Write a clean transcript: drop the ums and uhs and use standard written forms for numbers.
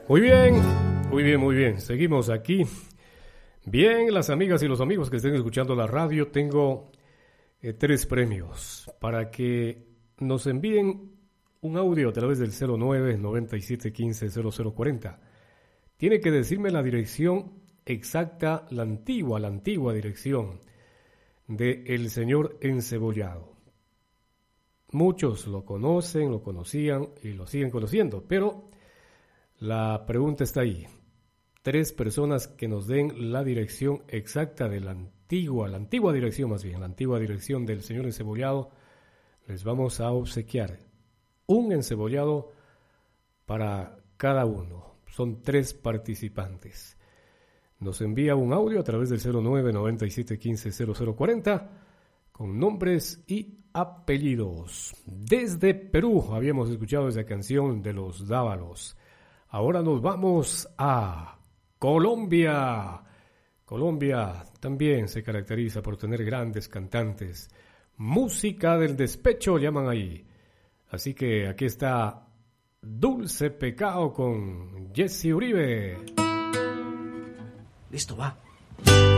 Muy bien, muy bien, muy bien. Seguimos aquí. Bien, las amigas y los amigos que estén escuchando la radio, tengo 3 premios para que nos envíen un audio a través del 09-9715-0040. Tiene que decirme la dirección exacta, la antigua dirección de El Señor Encebollado. Muchos lo conocen, lo conocían y lo siguen conociendo, pero la pregunta está ahí. 3 personas que nos den la dirección exacta de la antigua dirección más bien, la antigua dirección del Señor Encebollado, les vamos a obsequiar un encebollado para cada uno. Son 3 participantes. Nos envía un audio a través del 09-9715-0040 con nombres y apellidos. Desde Perú habíamos escuchado esa canción de los Dávalos. Ahora nos vamos a Colombia. Colombia también se caracteriza por tener grandes cantantes. Música del despecho llaman ahí. Así que aquí está Dulce Pecado con Jesse Uribe. Listo, va.